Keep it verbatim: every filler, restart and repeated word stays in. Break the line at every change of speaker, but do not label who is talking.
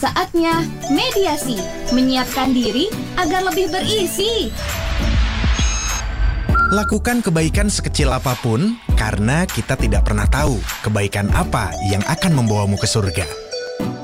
Saatnya mediasi, menyiapkan diri agar lebih berisi.
Lakukan kebaikan sekecil apapun, karena kita tidak pernah tahu kebaikan apa yang akan membawamu ke surga.